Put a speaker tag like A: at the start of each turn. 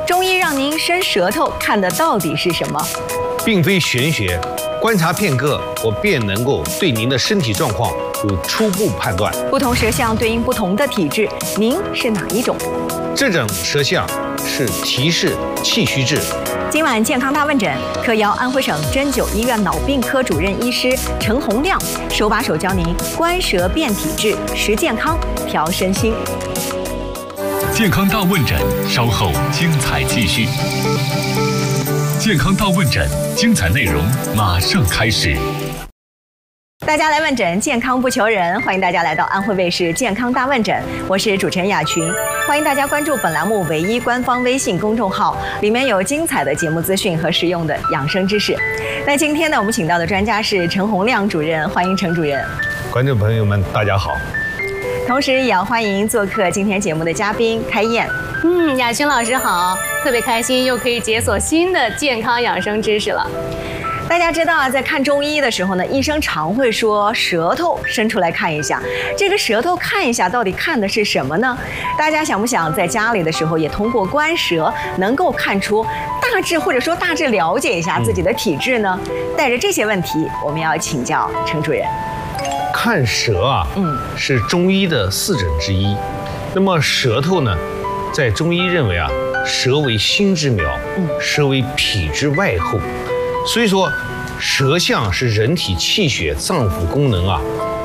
A: 中医让您伸舌头看的到底是什么？
B: 并非玄学，观察片刻，我便能够对您的身体状况有初步判断。
A: 不同舌象对应不同的体质，您是哪一种？
B: 这种舌象是提示气虚质。
A: 今晚健康大问诊，特邀安徽省针灸医院脑病科主任医师陈洪亮，手把手教您观舌辨体质，识健康，调身心。
C: 健康大问诊，稍后精彩继续。健康大问诊，精彩内容马上开始。
A: 大家来问诊，健康不求人，欢迎大家来到安徽卫视健康大问诊，我是主持人雅群，欢迎大家关注本栏目唯一官方微信公众号，里面有精彩的节目资讯和实用的养生知识。那今天呢，我们请到的专家是陈洪亮主任，欢迎陈主任。
B: 观众朋友们，大家好。
A: 同时也要欢迎做客今天节目的嘉宾开燕。
D: 雅群老师好，特别开心又可以解锁新的健康养生知识了。
A: 大家知道啊，在看中医的时候呢，医生常会说舌头伸出来看一下。这个舌头看一下，到底看的是什么呢？大家想不想在家里的时候也通过观舌，能够看出大致或者说大致了解一下自己的体质呢？带着这些问题，我们要请教陈主任。
B: 看舌啊，是中医的四诊之一。那么舌头呢，在中医认为啊，舌为心之苗，舌为脾之外候。所以说，舌象是人体气血脏腑功能啊